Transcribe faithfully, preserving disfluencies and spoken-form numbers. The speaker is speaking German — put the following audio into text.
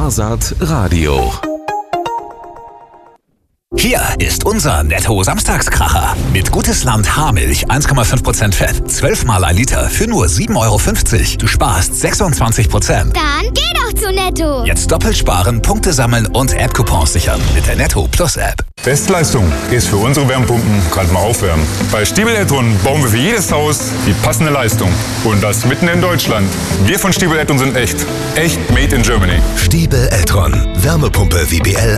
Sparsat Radio. Hier ist unser Netto-Samstagskracher. Mit Gutes Land Haarmilch eins Komma fünf Prozent Fett, zwölf Mal ein Liter für nur sieben Euro fünfzig. Du sparst sechsundzwanzig Prozent. Dann geh doch zu Netto. Jetzt doppelt sparen, Punkte sammeln und App-Coupons sichern mit der Netto Plus App. Bestleistung ist für unsere Wärmepumpen gerade mal aufwärmen. Bei Stiebel Eltron bauen wir für jedes Haus die passende Leistung. Und das mitten in Deutschland. Wir von Stiebel Eltron sind echt. Echt made in Germany. Stiebel Eltron. Wärmepumpe W B L